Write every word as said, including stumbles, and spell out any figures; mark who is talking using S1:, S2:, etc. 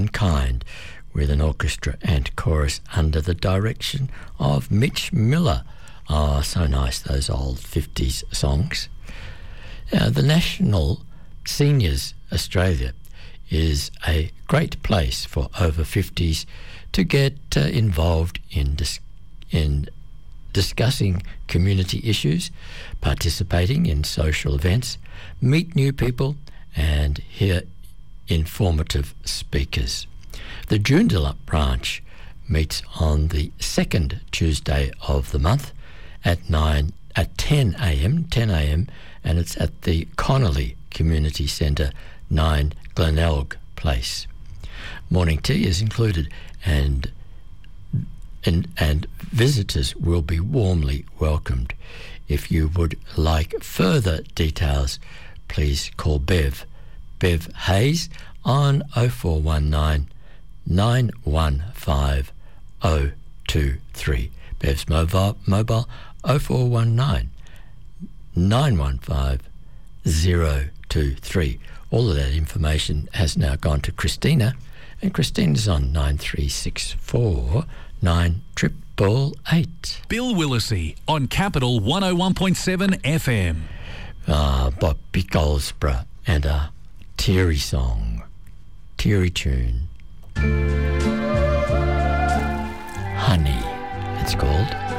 S1: Kind, with an orchestra and chorus under the direction of Mitch Miller. Oh, so nice, those old fifties songs. Uh, the National Seniors Australia is a great place for over fifties to get uh, involved in dis- in discussing community issues, participating in social events, meet new people, and hear informative speakers. The Joondalup branch meets on the second Tuesday of the month at nine at ten a.m. ten a.m. and it's at the Connolly Community Centre, nine Glenelg Place. Morning tea is included, and and and visitors will be warmly welcomed. If you would like further details, please call Bev Bev Hayes on oh four one nine, nine one five, oh two three. Bev's mobile mobile oh four one nine, nine one five, oh two three. All of that information has now gone to Christina, and Christina's on nine three six four, nine triple eight.
S2: Bill Willisey on Capital one oh one point seven F M.
S1: Ah, Bob Goldsborough and a teary song, teary tune. Honey, it's called.